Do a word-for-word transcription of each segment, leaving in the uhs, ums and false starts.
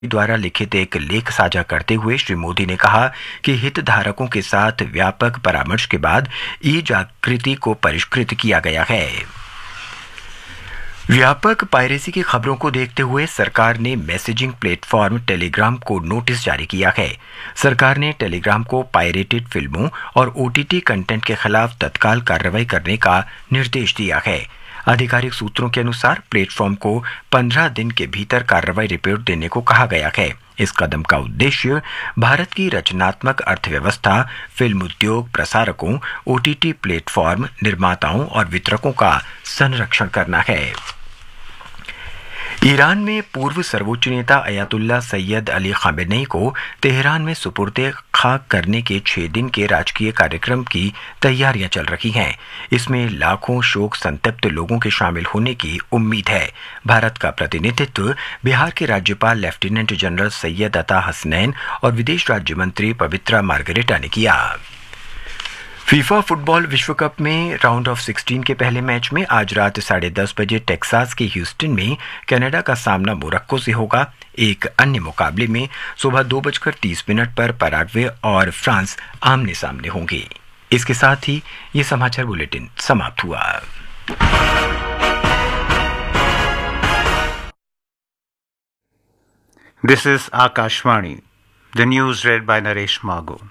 द्वारा लिखित एक लेख साझा करते हुए श्री मोदी ने कहा कि हितधारकों के साथ व्यापक परामर्श के बाद ई जागृति को परिष्कृत किया गया है। व्यापक पायरेसी की खबरों को देखते हुए सरकार ने मैसेजिंग प्लेटफॉर्म टेलीग्राम को नोटिस जारी किया है। सरकार ने टेलीग्राम को पायरेटेड फिल्मों और ओटीटी कंटेंट के खिलाफ तत्काल कार्रवाई करने का निर्देश दिया है। आधिकारिक सूत्रों के अनुसार प्लेटफॉर्म को पंद्रह दिन के भीतर कार्रवाई रिपोर्ट देने को कहा गया है। इस कदम का उद्देश्य भारत की रचनात्मक अर्थव्यवस्था, फिल्म उद्योग, प्रसारकों, ओटीटी प्लेटफॉर्म निर्माताओं और वितरकों का संरक्षण करना है। ईरान में पूर्व सर्वोच्च नेता अयातुल्ला सैयद अली खामेनेई को तेहरान में सुपुर्दे खाक करने के छह दिन के राजकीय कार्यक्रम की तैयारियां चल रही हैं। इसमें लाखों शोक संतप्त लोगों के शामिल होने की उम्मीद है। भारत का प्रतिनिधित्व बिहार के राज्यपाल लेफ्टिनेंट जनरल सैयद अता हसनैन और विदेश राज्य मंत्री पवित्रा मार्गरेटा ने किया। फीफा फुटबॉल विश्व कप में राउंड ऑफ सिक्सटीन के पहले मैच में आज रात साढ़े दस बजे टेक्सास के ह्यूस्टन में कनाडा का सामना मोरक्को से होगा। एक अन्य मुकाबले में सुबह दो बजकर तीस मिनट पर पैराग्वे और फ्रांस आमने सामने होंगे। इसके साथ ही ये समाचार बुलेटिन समाप्त हुआ। This is Akashvani. The news read by Naresh Mago.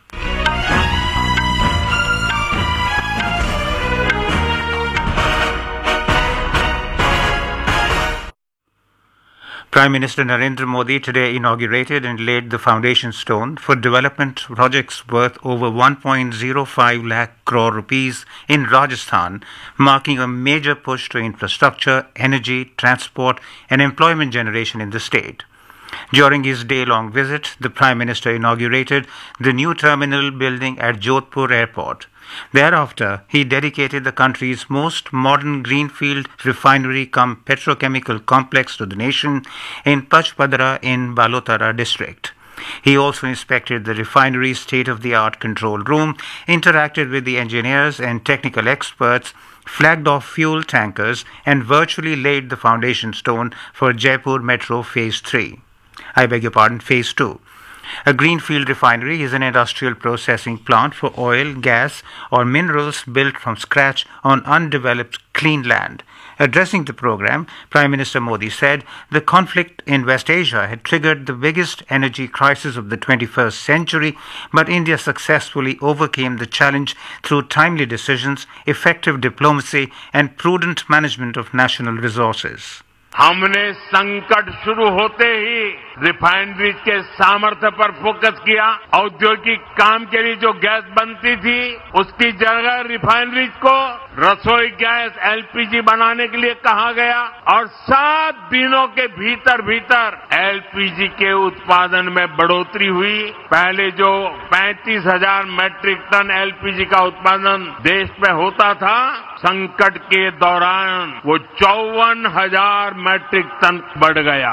Prime Minister Narendra Modi today inaugurated and laid the foundation stone for development projects worth over one point zero five lakh crore rupees in Rajasthan, marking a major push to infrastructure, energy, transport and employment generation in the state. During his day-long visit, the Prime Minister inaugurated the new terminal building at Jodhpur Airport. Thereafter, he dedicated the country's most modern greenfield refinery cum petrochemical complex to the nation in Pachpadara in Balotara district. He also inspected the refinery's state-of-the-art control room, interacted with the engineers and technical experts, flagged off fuel tankers, and virtually laid the foundation stone for Jaipur Metro Phase three. I beg your pardon, Phase two. A greenfield refinery is an industrial processing plant for oil, gas, or minerals built from scratch on undeveloped clean land. Addressing the program, Prime Minister Modi said the conflict in West Asia had triggered the biggest energy crisis of the twenty-first century, but India successfully overcame the challenge through timely decisions, effective diplomacy, and prudent management of national resources. हमने संकट शुरू होते ही refineries के सामर्थ्य पर focus किया। औद्योगिक काम के लिए जो गैस बनती थी उसकी जगह रिफाइनरीज को रसोई गैस एलपीजी बनाने के लिए कहा गया और सात दिनों के भीतर भीतर एलपीजी के उत्पादन में बढ़ोतरी हुई। पहले जो पैंतीस हजार मैट्रिक टन एलपीजी का उत्पादन देश में होता था, संकट के दौरान वो चौवन हजार मैट्रिक टन बढ़ गया।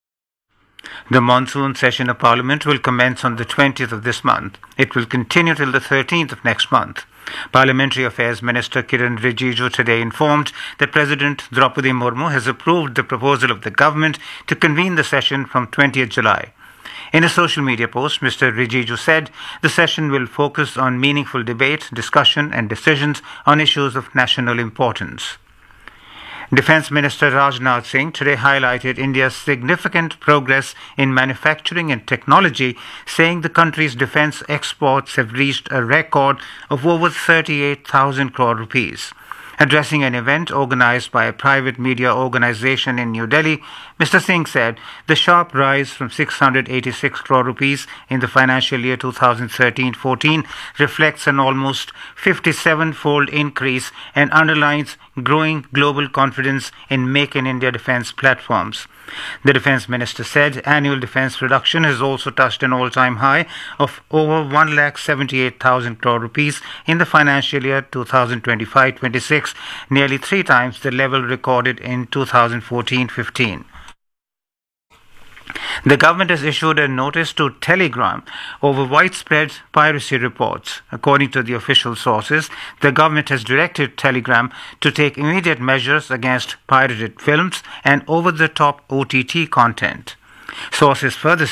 The monsoon session of Parliament will commence on the twentieth of this month. It will continue till the thirteenth of next month. Parliamentary Affairs Minister Kiran Rijiju today informed that President Draupadi Murmu has approved the proposal of the government to convene the session from twentieth July. In a social media post, Mister Rijiju said the session will focus on meaningful debate, discussion and decisions on issues of national importance. Defence Minister Rajnath Singh today highlighted India's significant progress in manufacturing and technology, saying the country's defence exports have reached a record of over thirty-eight thousand crore rupees. Addressing an event organised by a private media organisation in New Delhi, Mister Singh said the sharp rise from six hundred eighty-six crore rupees in the financial year twenty thirteen fourteen reflects an almost fifty-seven-fold increase and underlines growing global confidence in Make in India defence platforms. The Defence Minister said annual defence production has also touched an all-time high of over one lakh seventy-eight thousand crore rupees in the financial year twenty twenty-five twenty-six, nearly three times the level recorded in twenty fourteen fifteen. The government has issued a notice to Telegram over widespread piracy reports. According to the official sources, the government has directed Telegram to take immediate measures against pirated films and over-the-top O T T content. Sources further